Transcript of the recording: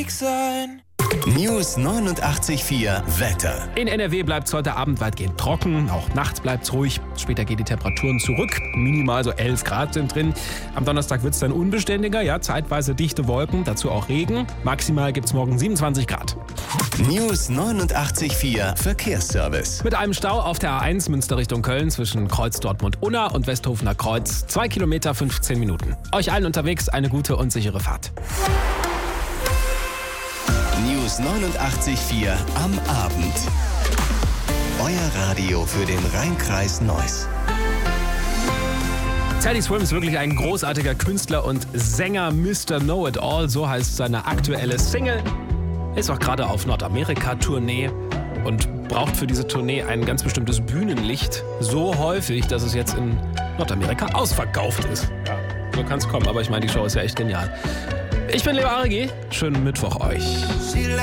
unterwegs sein. News 89.4 Wetter. In NRW bleibt es heute Abend weitgehend trocken, auch nachts bleibt es ruhig. Später gehen die Temperaturen zurück, minimal so 11 Grad sind drin. Am Donnerstag wird es dann unbeständiger, ja, zeitweise dichte Wolken, dazu auch Regen. Maximal gibt es morgen 27 Grad. News 89.4 Verkehrsservice. Mit einem Stau auf der A1 Münster Richtung Köln zwischen Kreuz Dortmund-Unna und Westhofener Kreuz. 2 Kilometer, 15 Minuten. Euch allen unterwegs eine gute und sichere Fahrt. News 89.4 am Abend. Euer Radio für den Rhein-Kreis Neuss. Teddy Swims ist wirklich ein großartiger Künstler und Sänger. Mr. Know-It-All, so heißt seine aktuelle Single. Ist auch gerade auf Nordamerika-Tournee und braucht für diese Tournee ein ganz bestimmtes Bühnenlicht. So häufig, dass es jetzt in Nordamerika ausverkauft ist. Ja, so kann es kommen, aber ich meine, die Show ist ja echt genial. Ich bin Leo Aregi. Schönen Mittwoch euch.